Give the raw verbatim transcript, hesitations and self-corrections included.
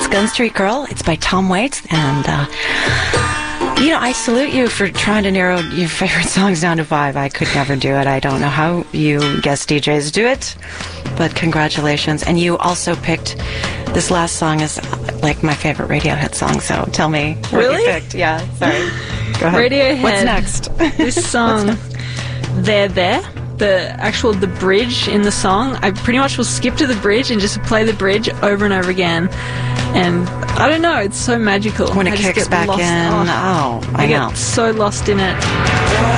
It's Gun Street Girl. It's by Tom Waits. And, uh, you know, I salute you for trying to narrow your favorite songs down to five. I could never do it. I don't know how you guest D Js do it, but congratulations. And you also picked this last song as like my favorite Radiohead song, so tell me what really? you picked. Yeah, sorry. Go ahead. Radiohead. What's next? This song, There There, the actual, the bridge in the song, I pretty much will skip to the bridge and just play the bridge over and over again. And I don't know, it's so magical. When it I just kicks get back lost. in, oh, oh I, I know. get so lost in it.